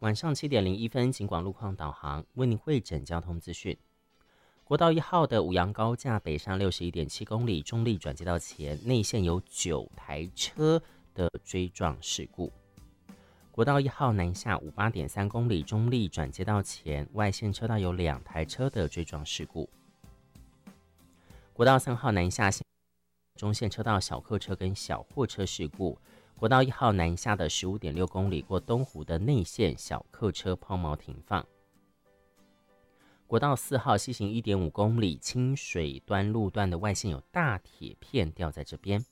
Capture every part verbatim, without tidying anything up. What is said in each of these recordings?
晚上七点零一分，警广路况导航为您汇整交通资讯。国道一号的五杨高架北上六十一点七公里，中立转接道前内线有九台车的追撞事故。国道一号南下五八点三公里，中立转接道前外线车道有两台车的追撞事故。国道三号南下中线车道小客车跟小货车事故。国道一号南下的十五点六公里，过东湖的内线小客车抛锚停放。国道四号西行一点五公里，清水端路段的外线有大铁片掉在这边。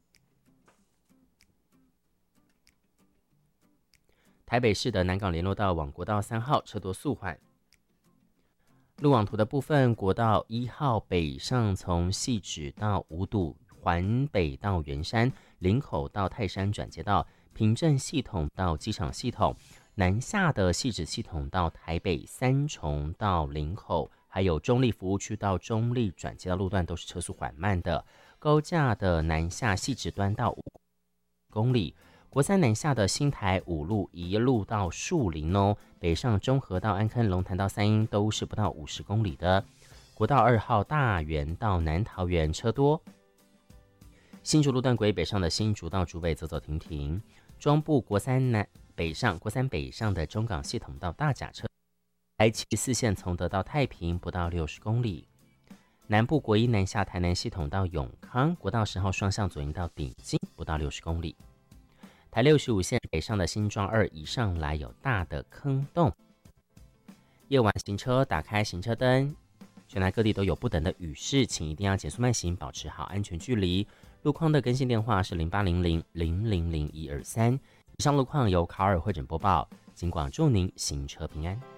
台北市的南港联络道往国道三号车多速缓。路网图的部分，国道一号北上从汐止到五堵，环北到圆山，林口到泰山转接道，平镇系统到机场系统，南下的汐止系统到台北三重到林口，还有中立服务区到中立转接道路段都是车速缓慢的。高架的南下汐止端到五公里，国三南下的新台五路一路到树林哦，北上中和到安坑、龙潭到三鶯都是不到五十公里的。国道二号大园到南桃园车多。新竹路段轨北上的新竹到竹北走走停停，中部国三南北上国三北上的中港系统到大甲车，台七四线从德到太平不到六十公里，南部国一南下台南系统到永康，国道十号双向左营到顶金不到六十公里，台六十五线北上的新庄二一上来有大的坑洞，夜晚行车打开行车灯，全台各地都有不等的雨势，请一定要减速慢行，保持好安全距离。路况的更新电话是零八零零零零零一二三。以上路况由卡尔会诊播报，警广祝您行车平安。